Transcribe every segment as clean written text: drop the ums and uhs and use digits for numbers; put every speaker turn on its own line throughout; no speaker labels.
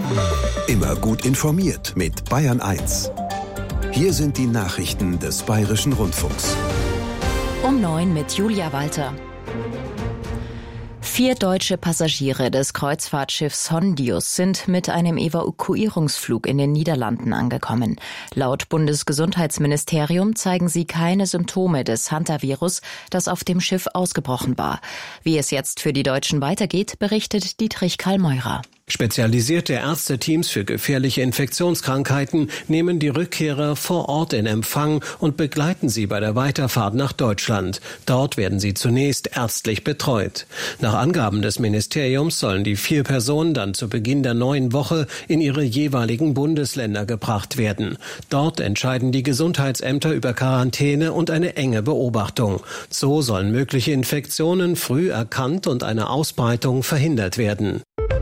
Immer gut informiert mit Bayern 1. Hier sind die Nachrichten des Bayerischen Rundfunks.
Um 9 mit Julia Walter. 4 deutsche Passagiere des Kreuzfahrtschiffs Hondius sind mit einem Evakuierungsflug in den Niederlanden angekommen. Laut Bundesgesundheitsministerium zeigen sie keine Symptome des Hantavirus, das auf dem Schiff ausgebrochen war. Wie es jetzt für die Deutschen weitergeht, berichtet Dietrich Karl-Meurer.
Spezialisierte Ärzteteams für gefährliche Infektionskrankheiten nehmen die Rückkehrer vor Ort in Empfang und begleiten sie bei der Weiterfahrt nach Deutschland. Dort werden sie zunächst ärztlich betreut. Nach Angaben des Ministeriums sollen die 4 Personen dann zu Beginn der neuen Woche in ihre jeweiligen Bundesländer gebracht werden. Dort entscheiden die Gesundheitsämter über Quarantäne und eine enge Beobachtung. So sollen mögliche Infektionen früh erkannt und eine Ausbreitung verhindert werden.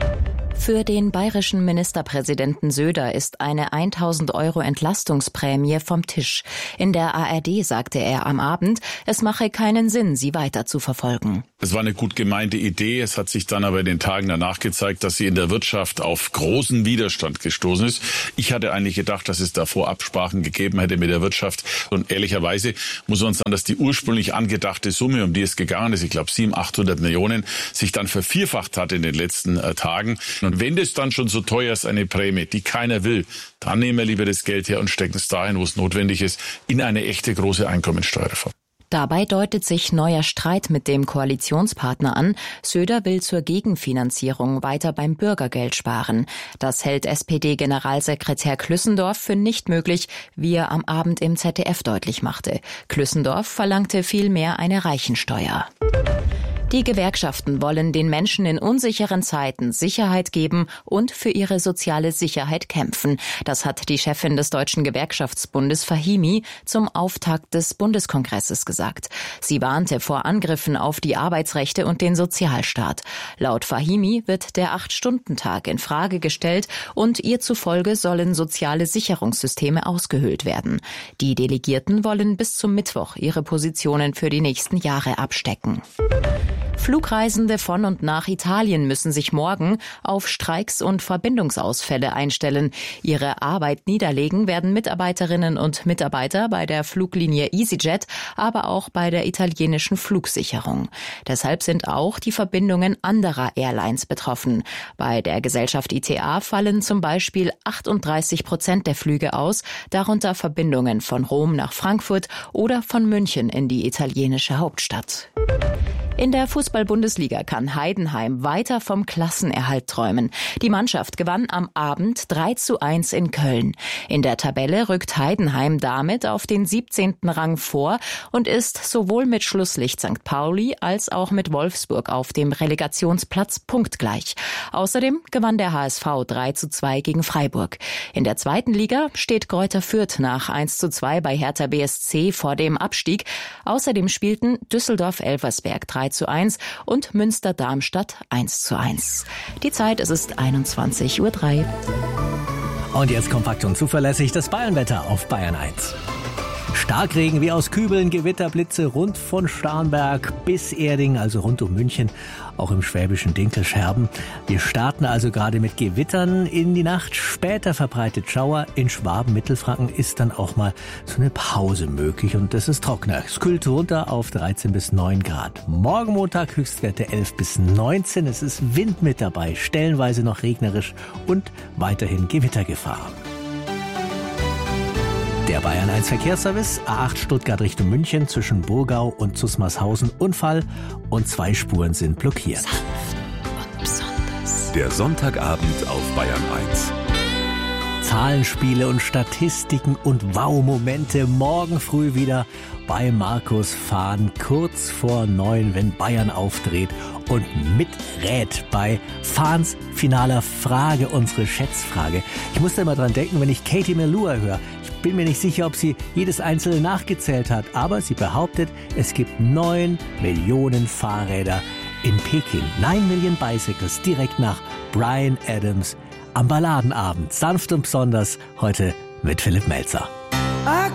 Für den bayerischen Ministerpräsidenten Söder ist eine 1.000 € Entlastungsprämie vom Tisch. In der ARD sagte er am Abend, es mache keinen Sinn, sie weiter zu verfolgen.
Es war eine gut gemeinte Idee. Es hat sich dann aber in den Tagen danach gezeigt, dass sie in der Wirtschaft auf großen Widerstand gestoßen ist. Ich hatte eigentlich gedacht, dass es davor Absprachen gegeben hätte mit der Wirtschaft. Und ehrlicherweise muss man sagen, dass die ursprünglich angedachte Summe, um die es gegangen ist, ich glaube 700-800 Millionen, sich dann vervierfacht hat in den letzten Tagen. Und wenn das dann schon so teuer ist, eine Prämie, die keiner will, dann nehmen wir lieber das Geld her und stecken es dahin, wo es notwendig ist, in eine echte große Einkommensteuerreform.
Dabei deutet sich neuer Streit mit dem Koalitionspartner an. Söder will zur Gegenfinanzierung weiter beim Bürgergeld sparen. Das hält SPD-Generalsekretär Klüssendorf für nicht möglich, wie er am Abend im ZDF deutlich machte. Klüssendorf verlangte vielmehr eine Reichensteuer. Die Gewerkschaften wollen den Menschen in unsicheren Zeiten Sicherheit geben und für ihre soziale Sicherheit kämpfen. Das hat die Chefin des Deutschen Gewerkschaftsbundes Fahimi zum Auftakt des Bundeskongresses gesagt. Sie warnte vor Angriffen auf die Arbeitsrechte und den Sozialstaat. Laut Fahimi wird der 8-Stunden-Tag in Frage gestellt und ihr zufolge sollen soziale Sicherungssysteme ausgehöhlt werden. Die Delegierten wollen bis zum Mittwoch ihre Positionen für die nächsten Jahre abstecken. Flugreisende von und nach Italien müssen sich morgen auf Streiks und Verbindungsausfälle einstellen. Ihre Arbeit niederlegen werden Mitarbeiterinnen und Mitarbeiter bei der Fluglinie EasyJet, aber auch bei der italienischen Flugsicherung. Deshalb sind auch die Verbindungen anderer Airlines betroffen. Bei der Gesellschaft ITA fallen zum Beispiel 38% der Flüge aus, darunter Verbindungen von Rom nach Frankfurt oder von München in die italienische Hauptstadt. In der Fußball-Bundesliga kann Heidenheim weiter vom Klassenerhalt träumen. Die Mannschaft gewann am Abend 3:1 in Köln. In der Tabelle rückt Heidenheim damit auf den 17. Rang vor und ist sowohl mit Schlusslicht St. Pauli als auch mit Wolfsburg auf dem Relegationsplatz punktgleich. Außerdem gewann der HSV 3:2 gegen Freiburg. In der zweiten Liga steht Greuther Fürth nach 1:2 bei Hertha BSC vor dem Abstieg. Außerdem spielten Düsseldorf-Elversberg 3:1 und Münster-Darmstadt 1:1. Die Zeit, es ist 21:03 Uhr.
Und jetzt kompakt und zuverlässig das Bayernwetter auf Bayern 1. Starkregen wie aus Kübeln, Gewitterblitze rund von Starnberg bis Erding, also rund um München, auch im schwäbischen Dinkelsch-Herben. Wir starten also gerade mit Gewittern in die Nacht, später verbreitet Schauer. In Schwaben, Mittelfranken ist dann auch mal so eine Pause möglich und das ist trockener. Es kühlt runter auf 13 bis 9 Grad. Morgen Montag Höchstwerte 11 bis 19. Es ist Wind mit dabei, stellenweise noch regnerisch und weiterhin Gewittergefahr. Der Bayern 1 Verkehrsservice, A8 Stuttgart Richtung München zwischen Burgau und Zusmarshausen Unfall und 2 Spuren sind blockiert.
Sanft und besonders.
Der Sonntagabend auf Bayern 1.
Zahlenspiele und Statistiken und Wow-Momente morgen früh wieder bei Markus Fahn kurz vor 9, wenn Bayern aufdreht und miträt bei Fahns finaler Frage, unsere Schätzfrage. Ich muss da immer dran denken, wenn ich Katie Melua höre. Ich bin mir nicht sicher, ob sie jedes einzelne nachgezählt hat, aber sie behauptet, es gibt 9 Millionen Fahrräder in Peking. 9 Million Bicycles direkt nach Bryan Adams am Balladenabend. Sanft und besonders heute mit Philipp Melzer.